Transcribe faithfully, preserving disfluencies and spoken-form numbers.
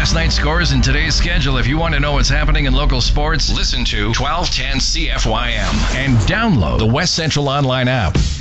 last night's scores and today's schedule. If you want to know what's happening in local sports, listen to twelve ten C F Y M and download the West Central Online app.